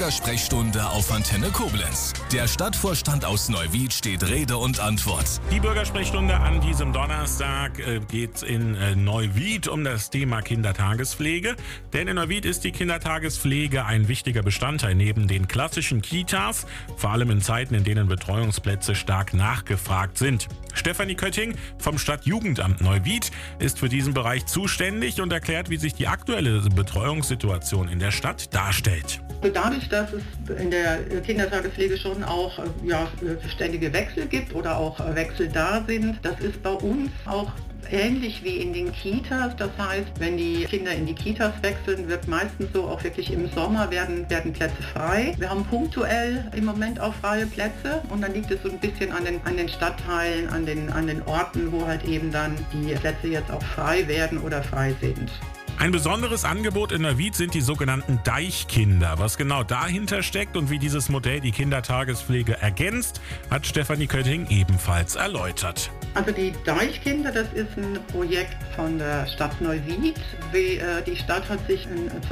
Bürgersprechstunde auf Antenne Koblenz. Der Stadtvorstand aus Neuwied steht Rede und Antwort. Die Bürgersprechstunde an diesem Donnerstag geht in Neuwied um das Thema Kindertagespflege. Denn in Neuwied ist die Kindertagespflege ein wichtiger Bestandteil neben den klassischen Kitas, vor allem in Zeiten, in denen Betreuungsplätze stark nachgefragt sind. Stefanie Kötting vom Stadtjugendamt Neuwied ist für diesen Bereich zuständig und erklärt, wie sich die aktuelle Betreuungssituation in der Stadt darstellt. Dadurch, dass es in der Kindertagespflege schon auch ständige Wechsel gibt oder auch Wechsel da sind, das ist bei uns auch ähnlich wie in den Kitas. Das heißt, wenn die Kinder in die Kitas wechseln, wird meistens so auch wirklich im Sommer werden Plätze frei. Wir haben punktuell im Moment auch freie Plätze und dann liegt es so ein bisschen an den Stadtteilen, an den Orten, wo halt eben dann die Plätze jetzt auch frei werden oder frei sind. Ein besonderes Angebot in Neuwied sind die sogenannten Deichkinder. Was genau dahinter steckt und wie dieses Modell die Kindertagespflege ergänzt, hat Stefanie Kötting ebenfalls erläutert. Also die Deichkinder, das ist ein Projekt von der Stadt Neuwied. Die Stadt hat sich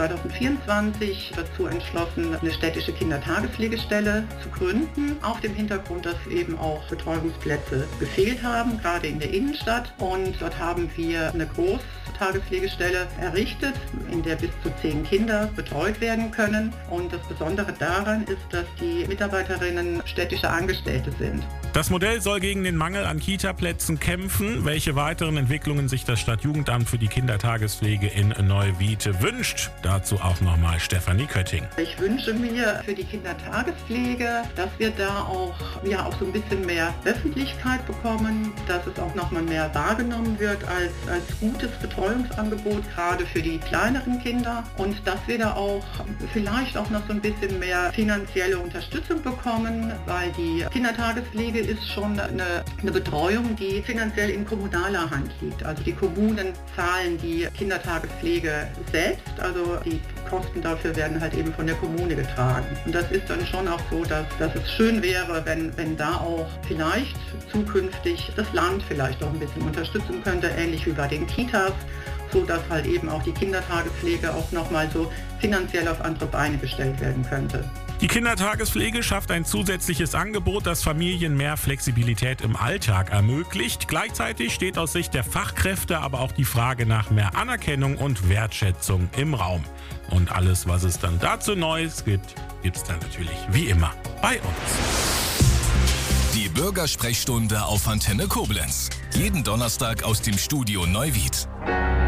2024 dazu entschlossen, eine städtische Kindertagespflegestelle zu gründen. Auf dem Hintergrund, dass eben auch Betreuungsplätze gefehlt haben, gerade in der Innenstadt. Und dort haben wir eine Großtagespflegestelle errichtet, in der bis zu 10 Kinder betreut werden können. Und das Besondere daran ist, dass die Mitarbeiterinnen städtische Angestellte sind. Das Modell soll gegen den Mangel an Kitaplätzen kämpfen. Welche weiteren Entwicklungen sich das Stadtjugendamt für die Kindertagespflege in Neuwied wünscht, dazu auch nochmal Stefanie Kötting. Ich wünsche mir für die Kindertagespflege, dass wir da auch so ein bisschen mehr Öffentlichkeit bekommen, dass es auch nochmal mehr wahrgenommen wird als gutes Betreuungsangebot, gerade für die kleineren Kinder, und dass wir da auch vielleicht auch noch so ein bisschen mehr finanzielle Unterstützung bekommen, weil die Kindertagespflege ist schon eine Betreuung, die finanziell in kommunaler Hand liegt. Also die Kommunen zahlen die Kindertagespflege selbst, also die Kosten dafür werden halt eben von der Kommune getragen. Und das ist dann schon auch so, dass es schön wäre, wenn da auch vielleicht zukünftig das Land vielleicht auch ein bisschen unterstützen könnte, ähnlich wie bei den Kitas, so dass halt eben auch die Kindertagespflege auch nochmal so finanziell auf andere Beine gestellt werden könnte. Die Kindertagespflege schafft ein zusätzliches Angebot, das Familien mehr Flexibilität im Alltag ermöglicht. Gleichzeitig steht aus Sicht der Fachkräfte aber auch die Frage nach mehr Anerkennung und Wertschätzung im Raum. Und alles, was es dann dazu Neues gibt, gibt's dann natürlich wie immer bei uns. Die Bürgersprechstunde auf Antenne Koblenz. Jeden Donnerstag aus dem Studio Neuwied.